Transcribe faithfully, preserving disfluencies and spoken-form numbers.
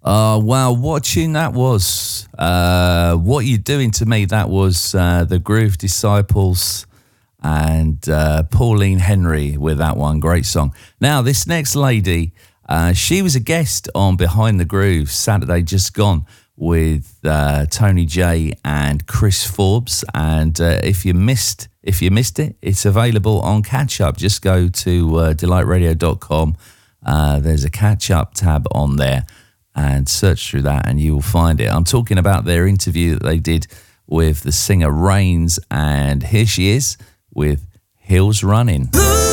Oh, wow, what tune that was. Uh, What You Doing to Me, that was uh, the Groove Disciples and uh, Pauline Henry with that one. Great song. Now, this next lady, uh, she was a guest on Behind the Groove Saturday just gone with uh, Tony J and Chris Forbes. And uh, if you missed if you missed it, it's available on Catch Up. Just go to uh, delight radio dot com. Uh, there's a Catch Up tab on there, and search through that and you will find it. I'm talking about their interview that they did with the singer Reigns, and here she is with Hills Running. Ooh.